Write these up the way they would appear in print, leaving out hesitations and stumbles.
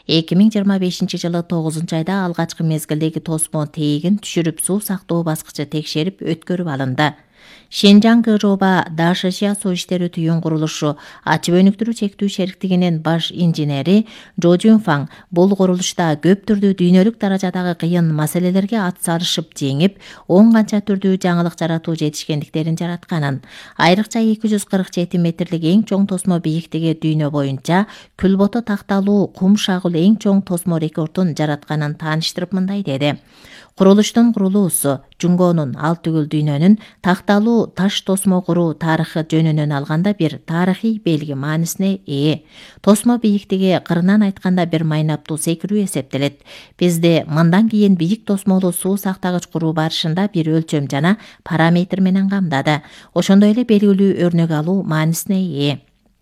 2025-жылы 9-айда алгачкы мезгилдеги тосмо тегин түшүрүп суу сактоо баскычы текшерип өткөрүп алынды. Шенжан Кыжоба Дашишия суу иштери түйүн курулушу ачып өнүктүрүү чектүү шериктигинин баш инженери Жо Жунфаң бул курулушта көп түрдүү дүйнөлүк даражадагы кыйын маселелерге ат салышып жеңип, он канча түрдүү жаңылык жаратуу жетишкендиктерин жаратканын, айрыкча 247 метрлик эң чоң тосмо бийиктиги дүйнө боюнча күлбото такталуу кум шагыл эң чоң тосмо рекордун жаратканын тааныштырып мындай деди. Курулуштун курулуусу Жунгонун ал түгүл дүйнөнүн такталуу таш тосмо куруу тарыхы жөнүнөн алганда бир тарыхый белги маанисине ээ. Тосмо бийиктиги кырынан айтканда бир майнаптуу секирүү эсептелет. Бизде мындан кийин бийик тосмолуу суу сактагыч куруу барышында бир өлчөм жана параметр менен камдады. Ошондой эле белгилүү өрнөк алуу маанисине ээ.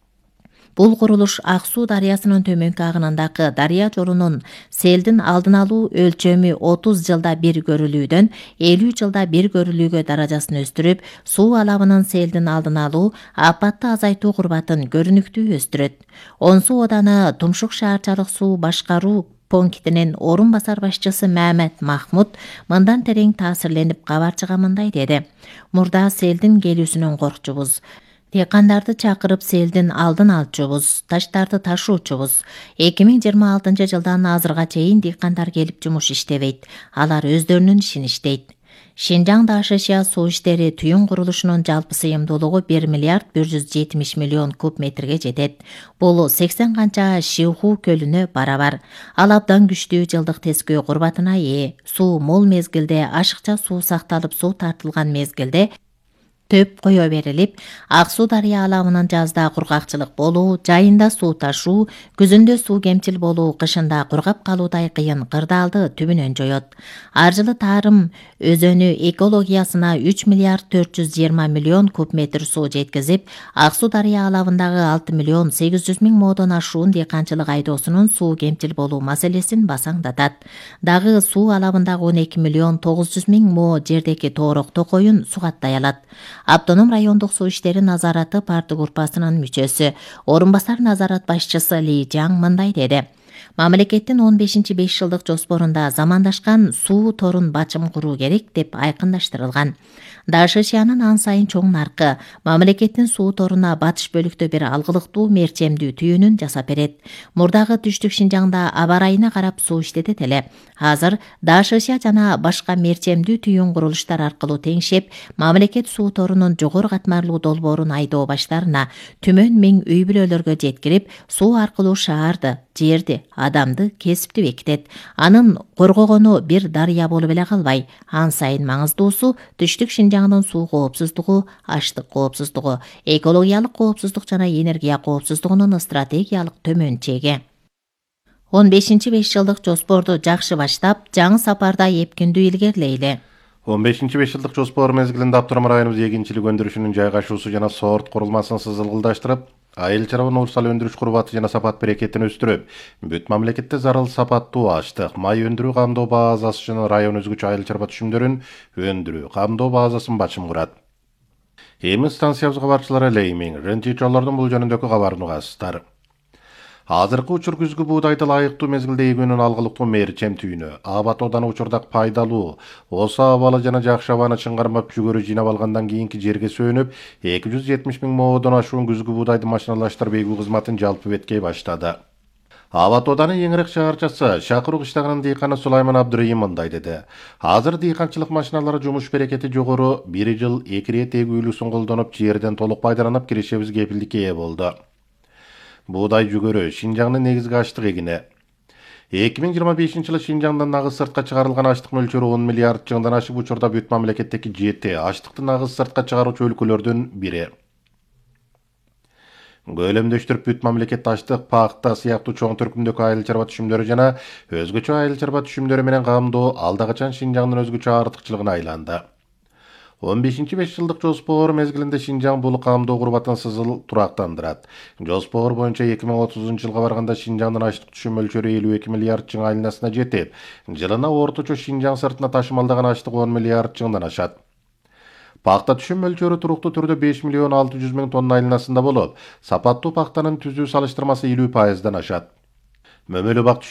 Бул курулуш Ак суу дарыясынын төмөнкү агынындагы дарыя жорунун селдин алдын алуу өлчөмү 30 жылда бир көрүлүүдөн 50 жылда бир көрүлүүгө даражасын өстүрүп, суу алабынын селдин алдын алуу, апатты азайтуу курбатын көрүнүктүү өстүрөт. Онсу Оданы Тумшук шаарчалык суу башкаруу пунктинин орун басар башчысы Мамед Махмуд мындан терең таасирленип кабарчыга мындай деди. Мурда селдин келүүсүнөн коркчубуз. Дыйкандарды чакырып селдин алдын алчубуз, таштарды ташуучубуз. 2026 жылдан азырга чейин дыйкандар келип жумуш иштебейт. Алар өздөрүнүн ишин иштейт. Шенжан Дашишия суу иштери түйүн курулушунун жалпы сыйымдуулугу 1 миллиард 170 миллион куб метрге жетет. Бул 80 канча Шиуху көлүнө барабар. Ал абдан күчтүү жылдык тескөө курбатына ээ. Суу мол мезгилде ашыкча суу сакталып суу тартылган мезгилде төп кое берилип, Ак суу дарыя алабынын жазда кургакчылык болуу, жайында суу ташуу, күзүндө суу кемчил болуу, кышында кургап калуудай кыйын кырдаалды түбүнөн жоет. Ар жылы Тарым өзөнү экологиясына 3 миллиард 420 миллион куб метр суу жеткизип, Ак суу дарыя алабындагы 6 миллион 800 миң модон ашуун дыйканчылык айдоосунун суу кемчил болуу маселесин басаңдатат. Дагы суу алабындагы 12 миллион 900 миң мо жердеки тоорок токоюн сугаттай алат. Автоном райондук суу иштери назараты парты группасынын мүчөсү, орун басар назарат башчысы Ли Жаң мындай деди. Мамлекеттин 15-5 жылдык жоспорунда замандашкан суу торун бачым куруу керек деп айкындаштырылган. Дашишиянын ан сайын чоң наркы мамлекеттин суу торуна батыш бөлүктө бир алгылыктуу мерчемдүү түйүнүн жасап берет. Мурдагы түштүк Шинжаңда аба ырайына карап суу иштетет эле. Азыр Дашишия жана башка мерчемдүү түйүн курулуштар аркылуу теңшеп, мамлекет суу торунун жогору катмарлуу долбоорун айдоо баштарына түмөн миң үй бүлөлөргө жеткирип, суу аркылуу шаарды, жерди, адамды кесипти бекитет. Анын коргогону бир дарыя болуп эле калбай, ан сайын маңыздуусу түштүк Шинжаңдын суу коопсуздугу, аштык коопсуздугу, экологиялык коопсуздук жана энергия коопсуздугунун стратегиялык төмөн чеги. 15-5 жылдык жоспорду жакшы баштап, жаңы сапарда эпкиндүү илгерилейли. 15-5 жылдык жоспор мезгилинде Аптурам районубуз эгинчилик өндүрүшүнүн жайгашуусу жана сорт курулмасын сызылгылдаштырып, айыл чарба уурсал өндүрүш курбаты жана сапат берекетин өстүрүп, бүт мамлекетте зарыл сапаттуу аштык, май өндүрүү камдоо базасы жана район өзгөчө айыл чарба түшүмдөрүн өндүрүү, камдоо базасын бачым курат. Эми станциябызга барчылар эле эми рентичолордун бул жөнүндөгү кабарын угасыздар. Азыркы учур күзгү буудайды лайыктуу мезгилде эгүүнүн алгылыктуу мерчем түйүнү, абат Оданы учурдак пайдалуу, осо абалы жана жакшы абаны чыңгармап жүгөрү жыйнап алгандан кийинки жерге сөнүп, 270 миң моодон ашуун күзгү буудайды машиналаштырып эгүү кызматын жалпы беткей баштады. Абат Оданын Еңирек шаарчасы Шакыруу кыштагынын дыйканы Сулайман Абдырайым мындай деди. Азыр дыйканчылык машиналары жумуш берекети жогору, 1 жыл 2 рет эгүүлүүсүн колдонуп, жерден толук пайдаланып, киришебиз кепилдикке ээ болду. Буудай жүгөрү Шинжаңдын негизги аштык эгини. 2025 жылы Шинжаңдан нагыз сыртка чыгарылган аштык мөлчөрү 10 миллиард чыңдан ашып, учурда бүт мамлекеттеги 7 аштыкты нагыз сыртка чыгаруучу өлкөлөрдүн бири. Көлөмдөштүрүп бүт мамлекет аштык, паакта сыяктуу чоң түркүмдөгү айыл чарба түшүмдөрү жана өзгөчө айыл чарба түшүмдөрү менен камдоо алдагычан Шинжаңдын өзгөчө артыкчылыгына айланды. 15-5 жылдык жоспор мезгилинде Шинжаң бул камдоо курбатын сызыл турактандырат. Жоспор боюнча 2030 жылга барганда Шинжаңдын аштык түшүм мөлчөрү 52 миллиард чың айланасына жетип, жылына орточо Шинжаң сыртына ташымалдаган аштык 10 миллиард чыңдан ашат. Пакта түшүм мөлчөрү туруктуу түрдө 5 миллион 600 миң тонна айланасында болуп, сапаттуу пактанын түзүү салыштырмасы 50%дан ашат. Мөмөлө бак